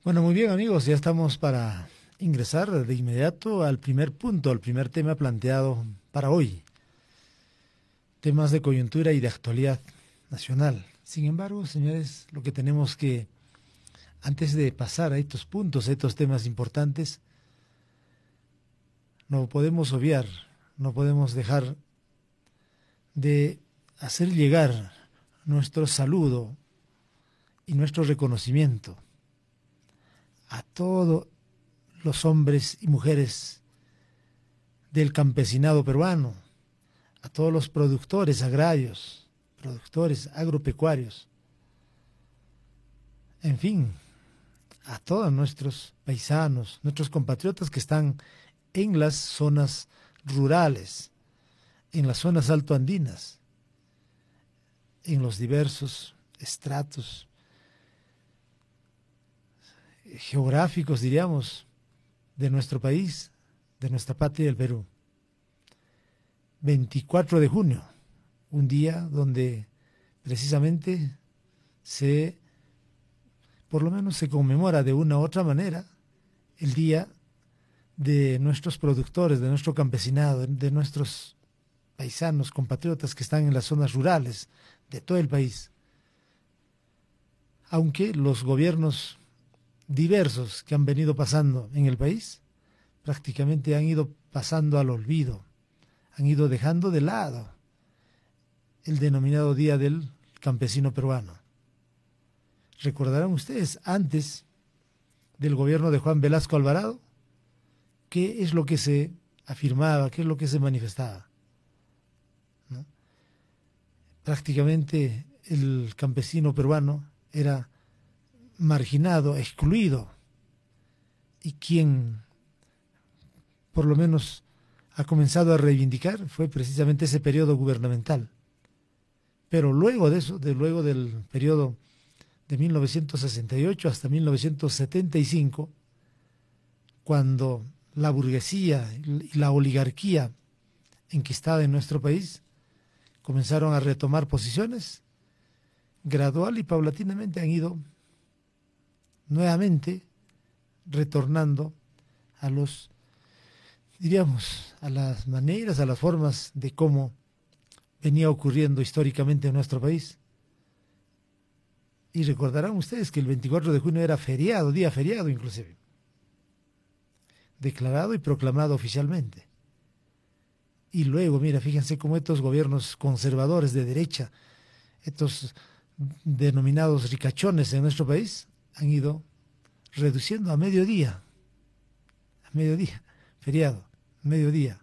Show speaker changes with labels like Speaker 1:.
Speaker 1: Bueno, muy bien amigos, ya estamos para ingresar de inmediato al primer punto, al primer tema planteado para hoy, temas de coyuntura y de actualidad nacional. Sin embargo, señores, lo que tenemos que, antes de pasar a estos puntos, a estos temas importantes, no podemos obviar, no podemos dejar de hacer llegar nuestro saludo y nuestro reconocimiento a todos los hombres y mujeres del campesinado peruano, a todos los productores agrarios, productores agropecuarios, en fin, a todos nuestros paisanos, nuestros compatriotas que están en las zonas rurales, en las zonas altoandinas, en los diversos estratos geográficos, diríamos, de nuestro país, de nuestra patria del Perú. 24 de junio, un día donde precisamente por lo menos se conmemora de una u otra manera el día de nuestros productores, de nuestro campesinado, de nuestros paisanos, compatriotas que están en las zonas rurales de todo el país. Aunque los gobiernos diversos que han venido pasando en el país prácticamente han ido pasando al olvido, han ido dejando de lado el denominado Día del Campesino Peruano. Recordarán ustedes, antes del gobierno de Juan Velasco Alvarado, qué es lo que se afirmaba, qué es lo que se manifestaba, ¿no? Prácticamente el campesino peruano era marginado, excluido, y quien por lo menos ha comenzado a reivindicar fue precisamente ese periodo gubernamental. Pero luego de eso, luego del periodo de 1968 hasta 1975, cuando la burguesía y la oligarquía enquistada en nuestro país comenzaron a retomar posiciones, gradual y paulatinamente han ido nuevamente retornando a diríamos, a las maneras, a las formas de cómo venía ocurriendo históricamente en nuestro país. Y recordarán ustedes que el 24 de junio era feriado, día feriado inclusive, declarado y proclamado oficialmente. Y luego, mira, fíjense cómo estos gobiernos conservadores de derecha, estos denominados ricachones en nuestro país, han ido reduciendo a mediodía, feriado, mediodía.